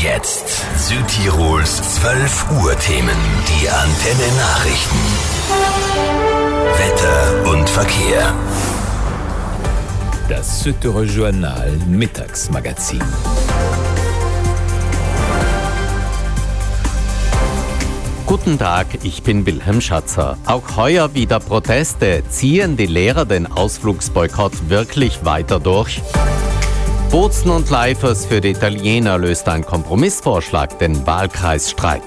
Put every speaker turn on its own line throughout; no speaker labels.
Jetzt Südtirols 12 Uhr Themen. Die Antenne Nachrichten. Wetter und Verkehr.
Das Südtirol Journal Mittagsmagazin.
Guten Tag, ich bin Wilhelm Schatzer. Auch heuer wieder Proteste. Ziehen die Lehrer den Ausflugsboykott wirklich weiter durch? Bozen und Leifers für die Italiener löst ein Kompromissvorschlag den Wahlkreisstreit.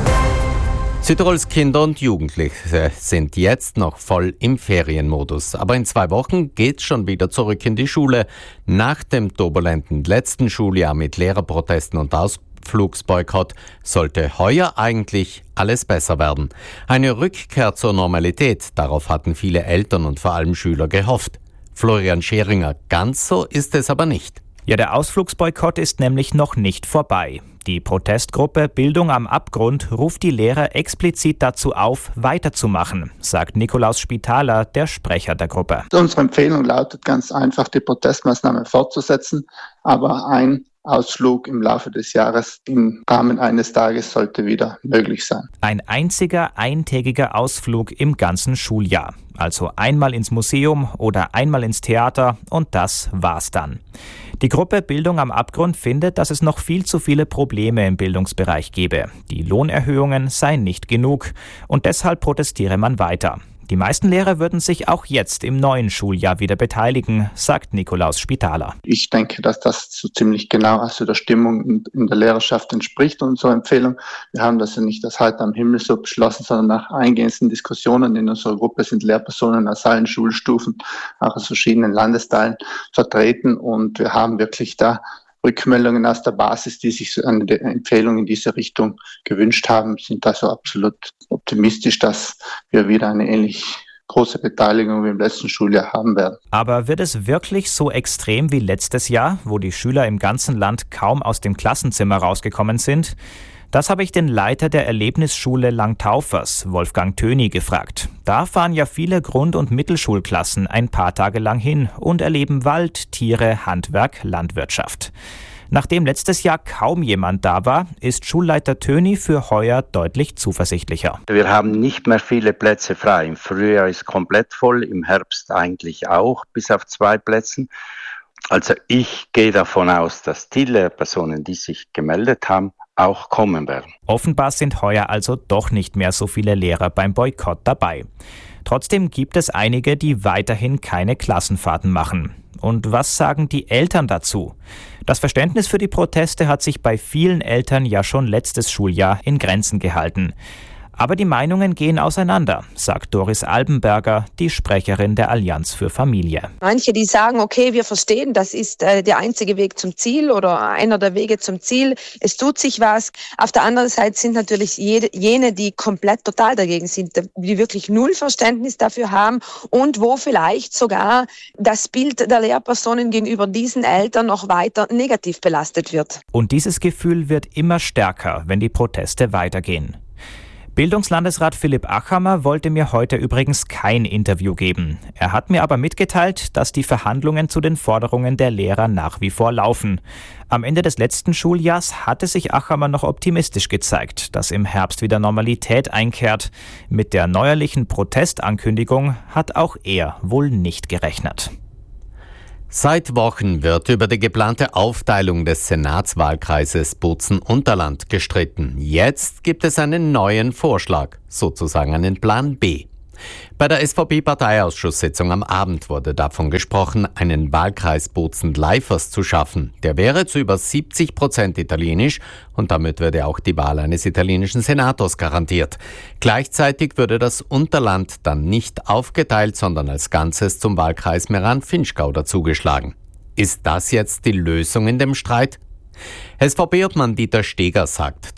Südtirols Kinder und Jugendliche sind jetzt noch voll im Ferienmodus. Aber in 2 Wochen geht's schon wieder zurück in die Schule. Nach dem turbulenten letzten Schuljahr mit Lehrerprotesten und Ausflugsboykott sollte heuer eigentlich alles besser werden. Eine Rückkehr zur Normalität, darauf hatten viele Eltern und vor allem Schüler gehofft. Florian Scheringer, ganz so ist es aber nicht.
Ja, der Ausflugsboykott ist nämlich noch nicht vorbei. Die Protestgruppe Bildung am Abgrund ruft die Lehrer explizit dazu auf, weiterzumachen, sagt Nikolaus Spitaler, der Sprecher der Gruppe.
Unsere Empfehlung lautet ganz einfach, die Protestmaßnahmen fortzusetzen, aber ein Ausflug im Laufe des Jahres im Rahmen eines Tages sollte wieder möglich sein.
Ein einziger eintägiger Ausflug im ganzen Schuljahr. Also einmal ins Museum oder einmal ins Theater und das war's dann. Die Gruppe Bildung am Abgrund findet, dass es noch viel zu viele Probleme im Bildungsbereich gebe. Die Lohnerhöhungen seien nicht genug und deshalb protestiere man weiter. Die meisten Lehrer würden sich auch jetzt im neuen Schuljahr wieder beteiligen, sagt Nikolaus Spitaler.
Ich denke, dass das so ziemlich genau also der Stimmung in der Lehrerschaft entspricht, unsere Empfehlung. Wir haben das ja nicht als Halt am Himmel so beschlossen, sondern nach eingehenden Diskussionen in unserer Gruppe sind Lehrpersonen aus allen Schulstufen, auch aus verschiedenen Landesteilen vertreten und wir haben wirklich da Rückmeldungen aus der Basis, die sich eine Empfehlung in diese Richtung gewünscht haben, sind also absolut optimistisch, dass wir wieder eine ähnlich große Beteiligung wie im letzten Schuljahr haben werden.
Aber wird es wirklich so extrem wie letztes Jahr, wo die Schüler im ganzen Land kaum aus dem Klassenzimmer rausgekommen sind? Das habe ich den Leiter der Erlebnisschule Langtaufers, Wolfgang Töni, gefragt. Da fahren ja viele Grund- und Mittelschulklassen ein paar Tage lang hin und erleben Wald, Tiere, Handwerk, Landwirtschaft. Nachdem letztes Jahr kaum jemand da war, ist Schulleiter Töni für heuer deutlich zuversichtlicher.
Wir haben nicht mehr viele Plätze frei. Im Frühjahr ist komplett voll, im Herbst eigentlich auch, bis auf 2 Plätze. Also ich gehe davon aus, dass die Lehrpersonen, die sich gemeldet haben, auch kommen werden.
Offenbar sind heuer also doch nicht mehr so viele Lehrer beim Boykott dabei. Trotzdem gibt es einige, die weiterhin keine Klassenfahrten machen. Und was sagen die Eltern dazu? Das Verständnis für die Proteste hat sich bei vielen Eltern ja schon letztes Schuljahr in Grenzen gehalten. Aber die Meinungen gehen auseinander, sagt Doris Albenberger, die Sprecherin der Allianz für Familie.
Manche, die sagen, okay, wir verstehen, das ist der einzige Weg zum Ziel oder einer der Wege zum Ziel. Es tut sich was. Auf der anderen Seite sind natürlich jene, die komplett total dagegen sind, die wirklich null Verständnis dafür haben und wo vielleicht sogar das Bild der Lehrpersonen gegenüber diesen Eltern noch weiter negativ belastet wird.
Und dieses Gefühl wird immer stärker, wenn die Proteste weitergehen. Bildungslandesrat Philipp Achammer wollte mir heute übrigens kein Interview geben. Er hat mir aber mitgeteilt, dass die Verhandlungen zu den Forderungen der Lehrer nach wie vor laufen. Am Ende des letzten Schuljahrs hatte sich Achammer noch optimistisch gezeigt, dass im Herbst wieder Normalität einkehrt. Mit der neuerlichen Protestankündigung hat auch er wohl nicht gerechnet.
Seit Wochen wird über die geplante Aufteilung des Senatswahlkreises Bozen-Unterland gestritten. Jetzt gibt es einen neuen Vorschlag, sozusagen einen Plan B. Bei der SVP-Parteiausschusssitzung am Abend wurde davon gesprochen, einen Wahlkreis Bozen-Leifers zu schaffen. Der wäre zu über 70% italienisch und damit würde auch die Wahl eines italienischen Senators garantiert. Gleichzeitig würde das Unterland dann nicht aufgeteilt, sondern als Ganzes zum Wahlkreis Meran-Finchgau dazugeschlagen. Ist das jetzt die Lösung in dem Streit? SVP-Obmann Dieter Steger sagt,